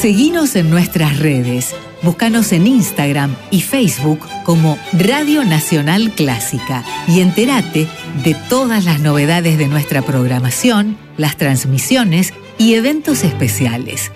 Seguinos en nuestras redes. Búscanos en Instagram y Facebook como Radio Nacional Clásica y entérate de todas las novedades de nuestra programación, las transmisiones y eventos especiales.